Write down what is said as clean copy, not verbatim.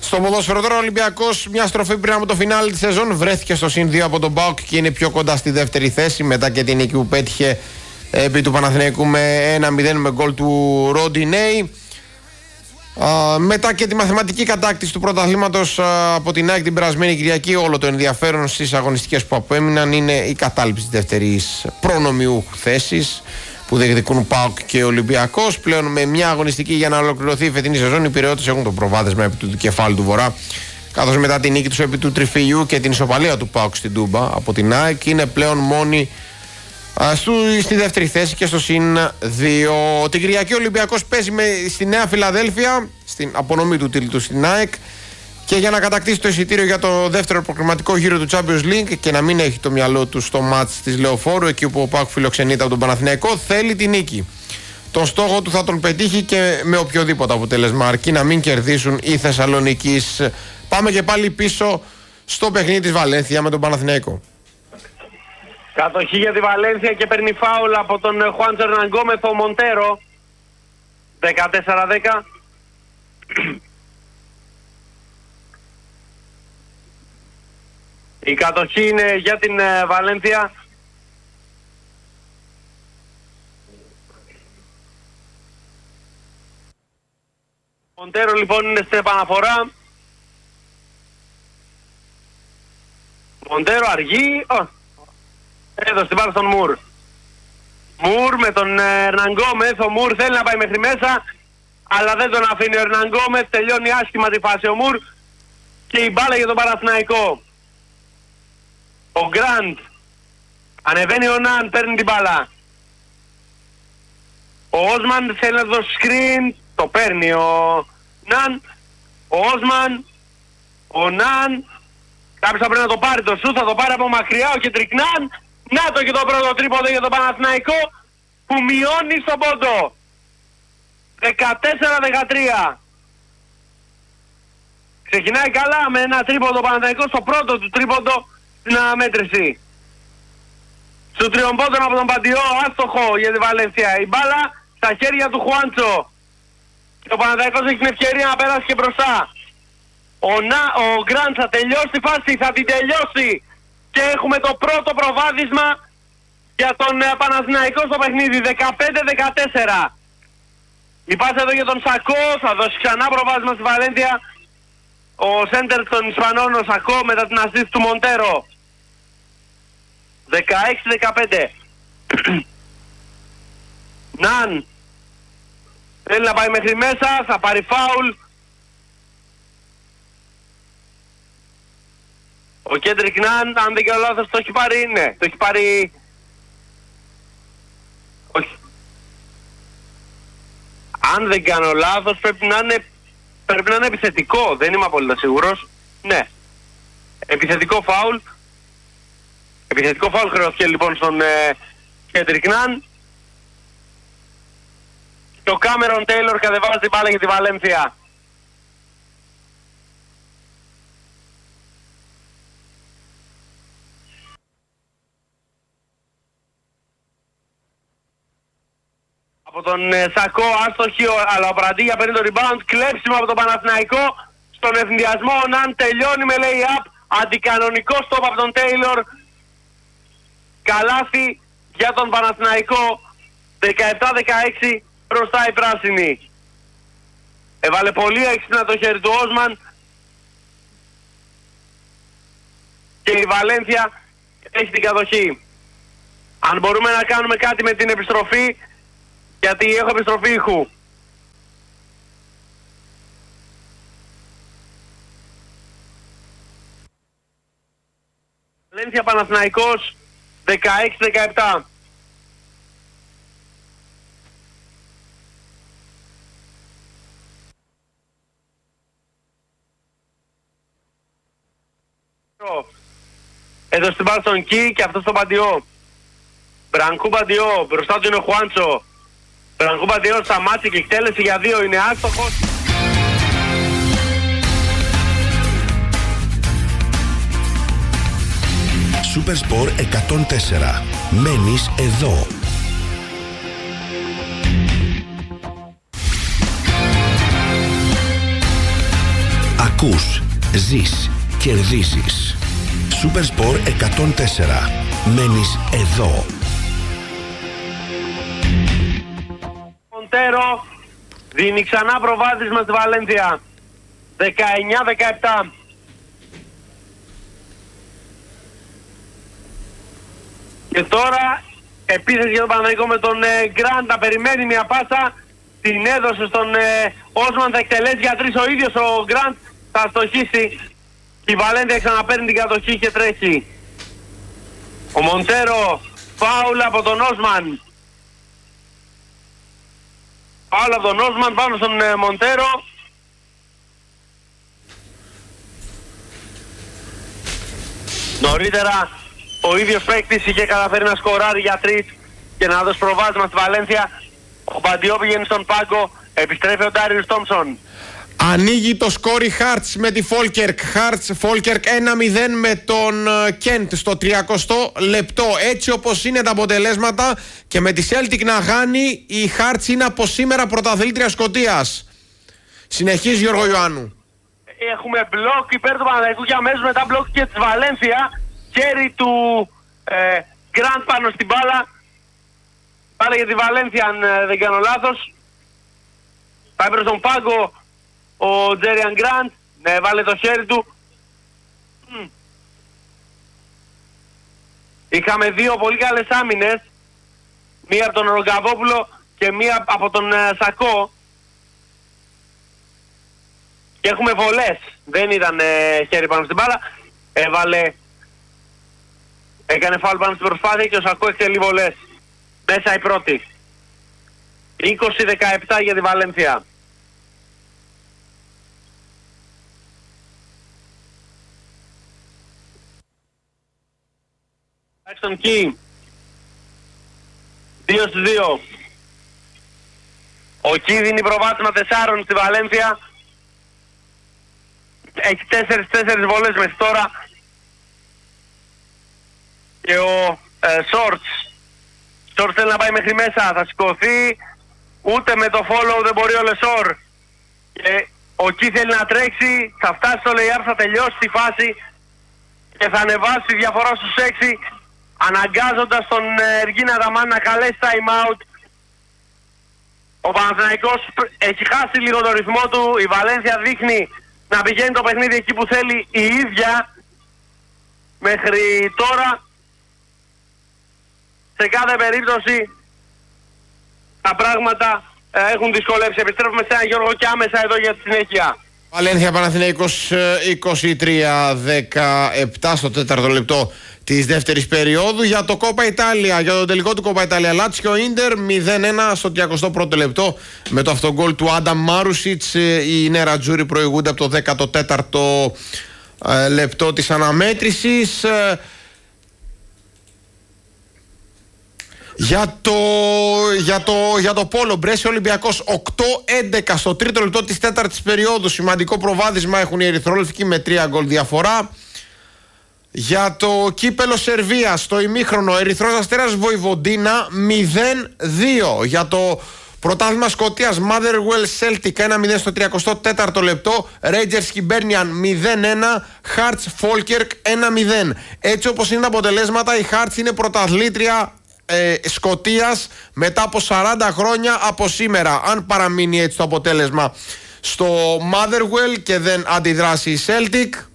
Στο ποδόσφαιρο τώρα ο Ολυμπιακός, μια στροφή πριν από το φινάλι της σεζόν, βρέθηκε στο +2 από τον ΠΑΟΚ και είναι πιο κοντά στη δεύτερη θέση μετά και την νίκη που πέτυχε επί του Παναθηναϊκού με 1-0 με γκολ του Ροντινέι. Μετά και τη μαθηματική κατάκτηση του πρωταθλήματος από την ΑΕΚ την περασμένη Κυριακή, όλο το ενδιαφέρον στις αγωνιστικές που απέμειναν είναι η κατάληψη της δεύτερης προνομιούχου θέσης που διεκδικούν ΠΑΟΚ και Ολυμπιακός. Πλέον με μια αγωνιστική για να ολοκληρωθεί η φετινή σεζόν, οι Πειραιώτες έχουν το προβάδισμα επί του κεφάλου του Βορρά. Καθώς μετά την νίκη τους επί του Τριφυλιού και την ισοπαλία του ΠΑΟΚ στην Τούμπα από την ΑΕΚ, είναι πλέον μόνοι στη δεύτερη θέση και στο +2. Την Κυριακή ο Ολυμπιακός παίζει στη Νέα Φιλαδέλφια, στην απονομή του τίτλου στην ΑΕΚ, και για να κατακτήσει το εισιτήριο για το δεύτερο προκριματικό γύρο του Champions League και να μην έχει το μυαλό του στο μάτς της Λεωφόρου, εκεί όπου ο ΠΑΟΚ φιλοξενείται από τον Παναθηναϊκό, θέλει τη νίκη. Τον στόχο του θα τον πετύχει και με οποιοδήποτε αποτέλεσμα, αρκεί να μην κερδίσουν οι Θεσσαλονικείς. Πάμε και πάλι πίσω στο παιχνίδι της Βαλένθια με τον Παναθηναϊκό. Κατοχή για τη Βαλένθια και παίρνει φάουλ από τον Χουάντσο Ερναγκόμεθ ο Μοντέρο. 14-10. Η κατοχή είναι για την Βαλένθια. Μοντέρο λοιπόν είναι στην επαναφορά. Μοντέρο αργεί. Εδώ στην πάρα στον Μουρ. Μουρ με τον Ερναγκόμεθ. Ο Μουρ θέλει να πάει μέχρι μέσα, αλλά δεν τον αφήνει ο Ερναγκόμεθ. Τελειώνει άσχημα τη φάση ο Μουρ και η μπάλα για τον Παναθηναϊκό. Ο Γκραντ. Ανεβαίνει ο Ναν, παίρνει την μπάλα. Ο Όσμαν θέλει να δώσει screen. Το παίρνει ο Ναν. Ο Όσμαν. Ο Ναν. Κάποιος θα πρέπει να το πάρει το σου, θα το πάρει από μακριά ο Κεντρικνάν. Να το και το πρώτο τρίποντο για τον Παναθηναϊκό που μειώνει στον πόντο. 14-13. Ξεκινάει καλά με ένα τρίποντο Παναθηναϊκό στο πρώτο του τρίποντο στην αναμέτρηση. Στου τριών πόντων από τον Παντιό, άστοχο για τη Βαλένθια. Η μπάλα στα χέρια του Χουάντσο. Και ο Παναθηναϊκός έχει την ευκαιρία να περάσει και μπροστά. Ο Γκραντ θα τελειώσει τη φάση, θα την τελειώσει. Και έχουμε το πρώτο προβάδισμα για τον Παναθηναϊκό στο παιχνίδι. 15-14. Η πάσα εδώ για τον Σακό, θα δώσει ξανά προβάδισμα στη Βαλένθια. Ο σέντερ των Ισπανών, ο Σακό, μετά την ασίστ του Μοντέρο. 16-15. Ναν θέλει να πάει μέχρι μέσα, θα πάρει φάουλ. Ο Κέντρικ Ναν, αν δεν κάνω λάθος, το έχει πάρει, ναι, το έχει πάρει. Όχι. Αν δεν κάνω λάθος, πρέπει να είναι επιθετικό, δεν είμαι απόλυτα σίγουρος. Ναι. Επιθετικό φάουλ. Επιθετικό φάουλ χρεώθηκε λοιπόν στον Κέντρικ Ναν. Και ο Κάμερον Τέιλορ κατεβάζει την μπάλα για τη Βαλένθια. Από τον Σακό, άστοχη, αλλά ο Πραντίγια παίρνει το rebound, κλέψιμο από τον Παναθηναϊκό. Στον ευνηδιασμό ο Ναν τελειώνει με lay-up, αντικανονικό stop από τον Τέιλορ. Καλάθι για τον Παναθηναϊκό, 17-16, μπροστά η πράσινη. Έβαλε πολύ έξυπνα το χέρι του Όσμαν. Και η Βαλένθια έχει την κατοχή. Αν μπορούμε να κάνουμε κάτι με την επιστροφή, γιατί έχω επιστροφή ήχου. Βαλένθια Παναθηναϊκός 16-17. Εδώ στην πάρει στον Κι και αυτό στον Παντιό. Μπρανκού Παντιό, μπροστά του είναι ο Χουάντσο. Μπρανκού Παντιό σταμάτησε και εκτέλεση για 2, είναι άστοχος. Supersport 104. Μένεις εδώ. Ακούς, ζεις, κερδίζεις. Σούπερ Σπορ 104. Μένεις εδώ. Μοντέρο δίνει ξανά προβάδισμα στη Βαλένθια. 19-17. Και τώρα επίθεση για τον Παναθηναϊκό με τον Γκραντ. Περιμένει μια πάσα. Την έδωσε στον Όσμαν, θα εκτελέσει για 3 ο ίδιος ο Γκραντ. Θα στοχίσει. Η Βαλένθια ξαναπαίρνει την κατοχή και τρέχει. Ο Μοντέρο, φάουλ από τον Όσμαν. Φάουλ από τον Όσμαν πάνω στον Μοντέρο. Νωρίτερα ο ίδιος παίκτης είχε καταφέρει να σκοράρει για 3 και να δώσει προβάδισμα στη Βαλένθια. Ο Μπαντιό πηγαίνει στον πάγκο, επιστρέφει ο Ντάριους Τόμψον. Ανοίγει το σκόρ η Χάρτς με τη Φόλκερκ. Φόλκερκ 1-0 με τον Κέντ στο 30ο λεπτό. Έτσι όπως είναι τα αποτελέσματα και με τη Celtic να χάνει, η Χάρτς είναι από σήμερα πρωταθλήτρια Σκωτίας. Συνεχίζει Γιώργο Ιωάννου. Έχουμε μπλοκ υπέρ του Παναθηναϊκού και αμέσως μετά μπλοκ και της Βαλένθια. Χέρι του Γκραντ πάνω στην μπάλα. Πάλι για τη Βαλένθια αν δεν κάνω λάθος. Θα έπρεπε στον πάγκο ο Τζέριαν Γκραντ. Ναι, βάλε το χέρι του. Είχαμε 2 πολύ καλές άμυνες. Μία από τον Ρογκαβόπουλο και μία από τον Σακό. Και έχουμε βολές. Δεν ήταν χέρι πάνω στην μπάλα. Έκανε φάουλ πάνω στην προσπάθεια και ο Σακό εκτελεί βολές. Μέσα η πρώτη. 20-17 για τη Βαλένθια. Άξον Κι. 2-2. Ο Κι δίνει προβάδισμα 4 στη Βαλένθια. Έχει 4 βολές μέχρι τώρα. Και ο Σόρτς θέλει να πάει μέχρι μέσα, θα σηκωθεί. Ούτε με το follow δεν μπορεί ο Λεσόρ. Και ο Κι θέλει να τρέξει, θα φτάσει στο layup, θα τελειώσει τη φάση και θα ανεβάσει τη διαφορά στους 6, αναγκάζοντας τον Εργίνα Δαμάν να καλέσει time out. Ο Παναθηναϊκός έχει χάσει λίγο το ρυθμό του. Η Βαλένθια δείχνει να πηγαίνει το παιχνίδι εκεί που θέλει η ίδια. Μέχρι τώρα σε κάθε περίπτωση τα πράγματα έχουν δυσκολεύσει. Επιστρέφουμε σε ένα Γιώργο και άμεσα εδώ για τη συνέχεια. Βαλένθια Παναθηναϊκός 23-17 στο 4ο λεπτό της δεύτερης περίοδου. Για το Κόπα Ιτάλια, για το τελικό του Κόπα Ιτάλια, Λάτσιο Ίντερ 0-1 στο 31ο λεπτό με το αυτογκόλ του Άνταμ Μάρουσιτς. Οι Νερατζούρι προηγούνται από το 14ο λεπτό της αναμέτρησης. Για το Πόλο, Μπρέσιο Ολυμπιακός 8-11 στο 3ο λεπτό της 4ης περίοδου. Σημαντικό προβάδισμα έχουν οι ερυθρόλευκοι με 3 γκολ διαφορά. Για το κύπελο Σερβίας στο ημίχρονο, Ερυθρός Αστέρας Βοηβοντίνα 0-2. Για το πρωτάθλημα Σκωτίας, Motherwell Celtic 1-0 στο 34ο λεπτό. Rangers Hibernian 0-1. Hearts Falkirk 1-0. Έτσι όπως είναι τα αποτελέσματα, η Hearts είναι πρωταθλήτρια Σκωτίας μετά από 40 χρόνια από σήμερα. Αν παραμείνει έτσι το αποτέλεσμα στο Motherwell και δεν αντιδράσει η Celtic,